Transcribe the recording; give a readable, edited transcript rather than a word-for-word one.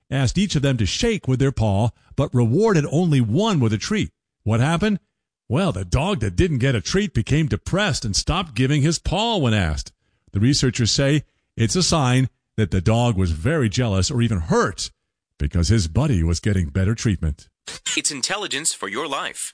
asked each of them to shake with their paw, but rewarded only one with a treat. What happened? Well, the dog that didn't get a treat became depressed and stopped giving his paw when asked. The researchers say it's a sign that the dog was very jealous or even hurt because his buddy was getting better treatment. It's intelligence for your life.